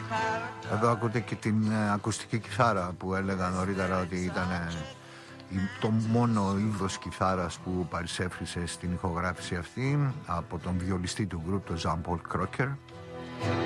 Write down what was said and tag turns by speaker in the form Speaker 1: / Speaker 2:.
Speaker 1: Εδώ ακούτε και την ακουστική κιθάρα που έλεγα νωρίτερα ότι ήταν το μόνο είδος κιθάρας που παρισέφρισε στην ηχογράφηση αυτή από τον βιολιστή του γκρουπ, τον Jean Paul Crocker.